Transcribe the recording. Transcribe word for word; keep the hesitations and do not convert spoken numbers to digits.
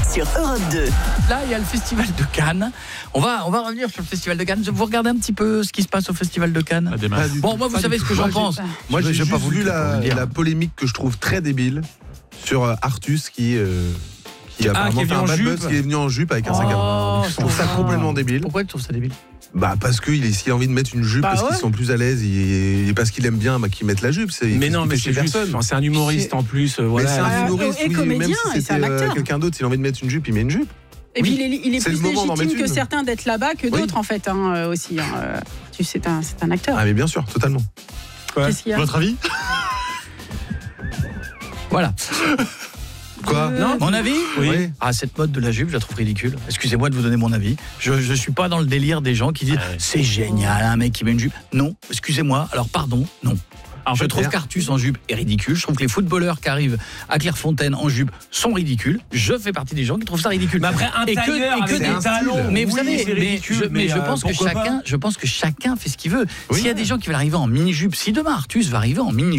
sur Europe deux. Là, il y a le festival de Cannes. On va, on va revenir sur le festival de Cannes. Vous regardez un petit peu ce qui se passe au festival de Cannes? Bon, moi, vous savez ce que j'en pense. Moi, j'ai pas juste vu la, la polémique que je trouve très débile sur euh, Artus qui, euh, qui a Ah, apparemment qui est fait venu un en bad jupe. buzz, qui est venu en jupe avec un sac à main. Oh, Je trouve ça complètement débile. Pourquoi tu trouves ça débile? Bah parce qu'il est, s'il a envie de mettre une jupe Bah parce ouais. qu'ils sont plus à l'aise et, et parce qu'il aime bien, bah, qu'il mette la jupe. C'est, Mais non, il mais fait c'est chez juste, personne. c'est un humoriste en plus, euh, Mais voilà. c'est un Ah, humoriste, et oui, comédien, même et si c'est un c'était euh, acteur. quelqu'un d'autre, s'il a envie de mettre une jupe, il met une jupe. Et puis il est, il est C'est plus le moment d'en légitime mettre que une. certains d'être là-bas que Oui. d'autres en fait hein, euh, aussi. Hein. Euh, tu sais, c'est un, c'est un acteur. Ah mais bien sûr, totalement. Qu'est-ce qu'il y a? Votre avis? Voilà. Quoi Euh, Non, mon avis? Oui. Ah, cette mode de la jupe, je la trouve ridicule. Excusez-moi de vous donner mon avis. Je je suis pas dans le délire des gens qui disent Ouais. c'est génial, un mec qui met une jupe. Non, excusez-moi. Alors pardon, non. En je fait, trouve Pierre- qu'Artus en jupe est ridicule. Je trouve que les footballeurs qui arrivent à Clairefontaine en jupe sont ridicules. Je fais partie des gens qui trouvent ça ridicule. Mais après, un Et que- tailleur et que avec des des talons, Mais vous oui, savez, c'est mais ridicule, je, mais je euh, pense que pourquoi pas chacun, je pense que chacun fait ce qu'il veut. Oui. S'il y a des gens qui veulent arriver en mini jupe, si demain Artus va arriver en mini